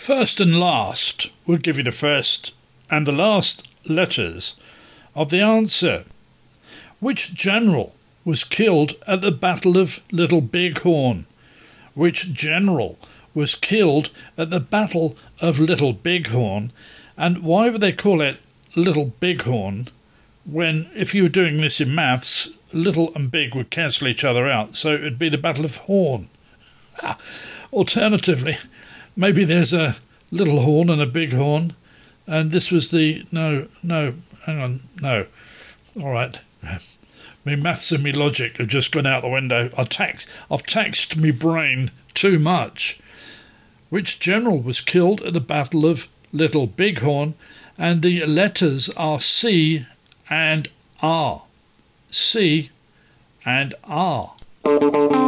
First and last will give you the first and the last letters of the answer. Which general was killed at the Battle of Little Bighorn? Which general was killed at the Battle of Little Bighorn? And why would they call it Little Bighorn when, if you were doing this in maths, little and big would cancel each other out, so it would be the Battle of Horn? Alternatively, maybe there's a little horn and a big horn, and this was the... No. All right. Me maths and me logic have just gone out the window. I've taxed me brain too much. Which general was killed at the Battle of Little Bighorn? And the letters are C and R. C and R.